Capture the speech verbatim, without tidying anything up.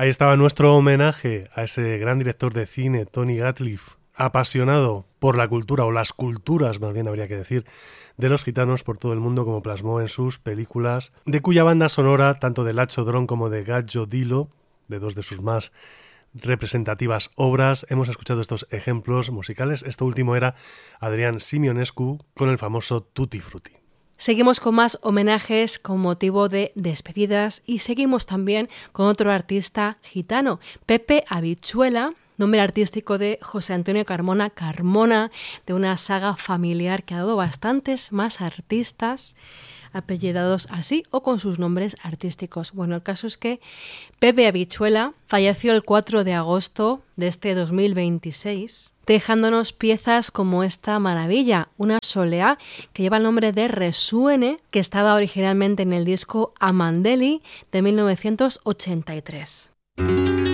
Ahí estaba nuestro homenaje a ese gran director de cine, Tony Gatliff, apasionado por la cultura, o las culturas, más bien habría que decir, de los gitanos por todo el mundo, como plasmó en sus películas, de cuya banda sonora, tanto de Lacho Dron como de Gadjo Dilo, de dos de sus más representativas obras, hemos escuchado estos ejemplos musicales. Este último era Adrián Simionescu con el famoso Tutti Frutti. Seguimos con más homenajes con motivo de despedidas y seguimos también con otro artista gitano, Pepe Habichuela, nombre artístico de José Antonio Carmona Carmona, de una saga familiar que ha dado bastantes más artistas apellidados así o con sus nombres artísticos. Bueno, el caso es que Pepe Habichuela falleció el cuatro de agosto de este dos mil veintiséis, dejándonos piezas como esta maravilla, una soleá que lleva el nombre de Resuene, que estaba originalmente en el disco Amandeli de mil novecientos ochenta y tres.